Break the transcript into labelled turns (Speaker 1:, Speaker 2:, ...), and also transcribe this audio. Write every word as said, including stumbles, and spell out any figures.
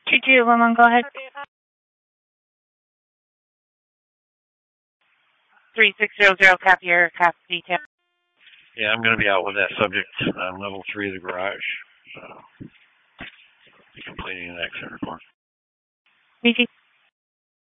Speaker 1: two two one one, go ahead. three six zero zero, copy your copy detail.
Speaker 2: Yeah, I'm going to be out with that subject on level three of the garage. So, completing an accident report.
Speaker 1: B G.